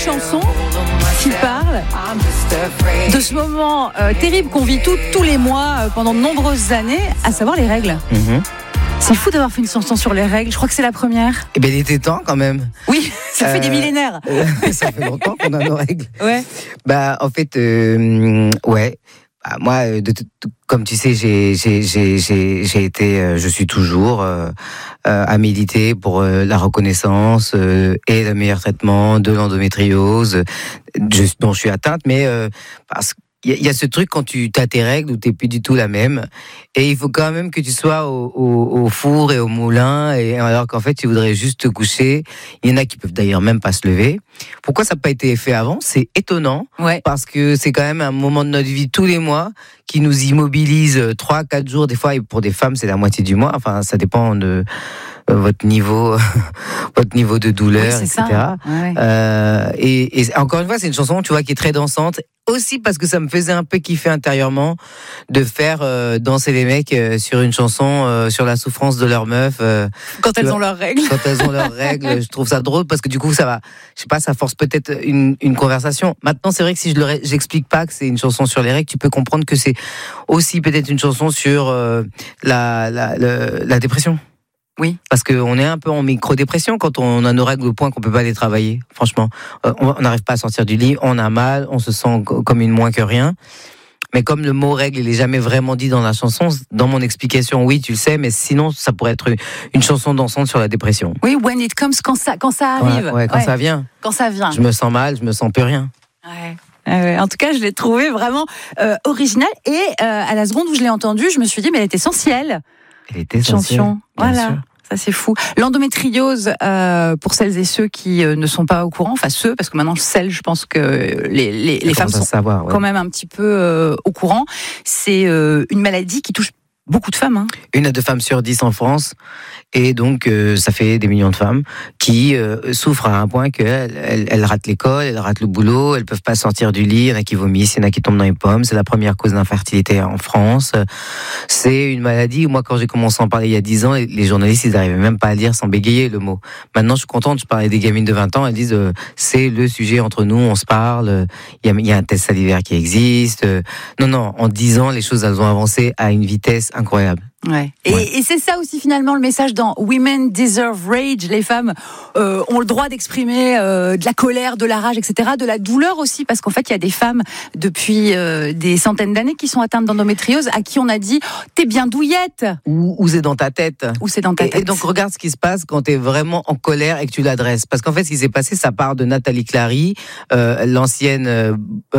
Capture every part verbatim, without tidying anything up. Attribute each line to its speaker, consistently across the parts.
Speaker 1: chanson qui parle de ce moment euh, terrible qu'on vit tout, tous les mois euh, pendant de nombreuses années, à savoir les règles.
Speaker 2: Mm-hmm.
Speaker 1: C'est fou d'avoir fait une chanson sur les règles. Je crois que c'est la première.
Speaker 2: Eh bien, il était temps quand même.
Speaker 1: Oui, ça fait euh, des millénaires.
Speaker 2: Euh, ça fait longtemps qu'on a nos règles.
Speaker 1: Ouais.
Speaker 2: Bah, en fait, euh, ouais. Bah, moi, de, de, de, comme tu sais, j'ai, j'ai, j'ai, j'ai, j'ai été, euh, je suis toujours euh, euh, à militer pour euh, la reconnaissance euh, et le meilleur traitement de l'endométriose, je, dont je suis atteinte, mais euh, parce que il y, y a ce truc quand tu as tes règles où t'es plus du tout la même, et il faut quand même que tu sois au, au, au four et au moulin, et alors qu'en fait tu voudrais juste te coucher. Il y en a qui peuvent d'ailleurs même pas se lever. Pourquoi ça n'a pas été fait avant? C'est étonnant,
Speaker 1: ouais.
Speaker 2: Parce que c'est quand même un moment de notre vie tous les mois qui nous immobilise trois, quatre jours des fois, et pour des femmes c'est la moitié du mois. Enfin, ça dépend de votre niveau, votre niveau de douleur,
Speaker 1: oui,
Speaker 2: et cetera.
Speaker 1: Ouais.
Speaker 2: Euh, et, et encore une fois, c'est une chanson, tu vois, qui est très dansante. Aussi parce que ça me faisait un peu kiffer intérieurement de faire euh, danser les mecs euh, sur une chanson euh, sur la souffrance de leurs meufs. Euh,
Speaker 1: quand elles
Speaker 2: vois,
Speaker 1: ont leurs règles.
Speaker 2: Quand elles ont leurs règles, je trouve ça drôle parce que du coup, ça va, je sais pas, ça force peut-être une, une conversation. Maintenant, c'est vrai que si je le, j'explique pas que c'est une chanson sur les règles, tu peux comprendre que c'est aussi peut-être une chanson sur euh, la, la, la, la dépression.
Speaker 1: Oui.
Speaker 2: Parce qu'on est un peu en micro-dépression quand on a nos règles au point qu'on peut pas les travailler. Franchement, euh, on n'arrive pas à sortir du lit, on a mal, on se sent comme une moins que rien. Mais comme le mot règle, il est jamais vraiment dit dans la chanson, dans mon explication, oui, tu le sais, mais sinon, ça pourrait être une chanson dansante sur la dépression.
Speaker 1: Oui, when it comes, quand ça, quand ça arrive.
Speaker 2: Ouais, ouais quand ouais. ça vient.
Speaker 1: Quand ça vient.
Speaker 2: Je me sens mal, je me sens plus rien.
Speaker 1: Ouais. Euh, en tout cas, je l'ai trouvé vraiment euh, original. Et euh, à la seconde où je l'ai entendue, je me suis dit, mais elle est essentielle.
Speaker 2: Elle est essentielle.
Speaker 1: Chanson. Voilà.
Speaker 2: Sûr.
Speaker 1: Ça, c'est fou. L'endométriose, euh, pour celles et ceux qui euh, ne sont pas au courant, enfin ceux, parce que maintenant, celles, je pense que les, les, les femmes sont
Speaker 2: savoir, ouais.
Speaker 1: quand même un petit peu euh, au courant. C'est euh, une maladie qui touche beaucoup de femmes. Hein.
Speaker 2: Une à deux femmes sur dix en France. Et donc, euh, ça fait des millions de femmes qui euh, souffrent à un point qu'elles elles, elles ratent l'école, elles ratent le boulot, elles peuvent pas sortir du lit, il y en a qui vomissent, il y en a qui tombent dans les pommes. C'est la première cause d'infertilité en France. C'est une maladie où moi, quand j'ai commencé à en parler il y a dix ans, les journalistes, ils n'arrivaient même pas à lire sans bégayer le mot. Maintenant, je suis contente, je parlais des gamines de vingt ans, elles disent euh, c'est le sujet entre nous, on se parle, il y a, il y a un test salivaire qui existe. Non, non, en dix ans, les choses, elles ont avancé à une vitesse incroyable.
Speaker 1: Ouais. Et,
Speaker 2: ouais.
Speaker 1: et c'est ça aussi finalement le message dans Women Deserve Rage. Les femmes euh, ont le droit d'exprimer euh, de la colère, de la rage, et cetera, de la douleur aussi, parce qu'en fait il y a des femmes depuis euh, des centaines d'années qui sont atteintes d'endométriose, à qui on a dit t'es bien douillette.
Speaker 2: Ou, ou c'est dans ta tête.
Speaker 1: Ou c'est dans ta
Speaker 2: et,
Speaker 1: tête.
Speaker 2: Et donc regarde ce qui se passe quand t'es vraiment en colère et que tu l'adresses. Parce qu'en fait ce qui s'est passé, ça part de Nathalie Clary, euh, l'ancienne euh,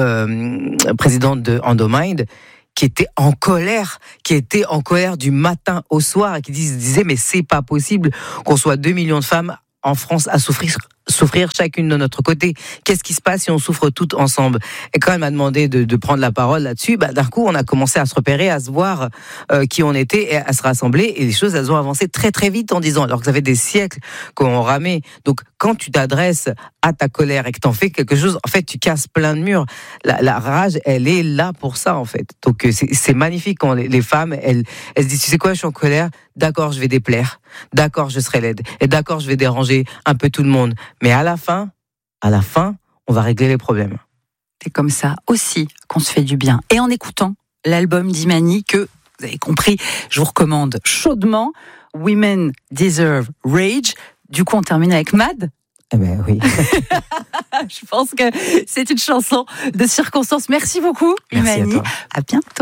Speaker 2: euh, présidente de Endomind, qui était en colère, qui était en colère du matin au soir et qui disait mais c'est pas possible qu'on soit deux millions de femmes en France à souffrir souffrir chacune de notre côté. Qu'est-ce qui se passe si on souffre toutes ensemble? Et quand elle m'a demandé de, de prendre la parole là-dessus, bah, d'un coup, on a commencé à se repérer, à se voir euh, qui on était et à se rassembler. Et les choses, elles ont avancé très très vite en dix ans, alors que ça fait des siècles qu'on ramait. Donc, quand tu t'adresses à ta colère et que t'en fais quelque chose, en fait, tu casses plein de murs. La, la rage, elle est là pour ça, en fait. Donc, c'est, c'est magnifique quand les, les femmes, elles, elles se disent, tu sais quoi, je suis en colère, d'accord, je vais déplaire, d'accord, je serai laide, et d'accord, je vais déranger un peu tout le monde. Mais à la fin, à la fin, on va régler les problèmes.
Speaker 1: C'est comme ça aussi qu'on se fait du bien. Et en écoutant l'album d'Imani, que, vous avez compris, je vous recommande chaudement, Women Deserve Rage. Du coup, on termine avec Mad.
Speaker 2: Eh ben oui.
Speaker 1: Je pense que c'est une chanson de circonstance. Merci beaucoup,
Speaker 2: Merci
Speaker 1: Imani.
Speaker 2: à toi.
Speaker 1: À bientôt.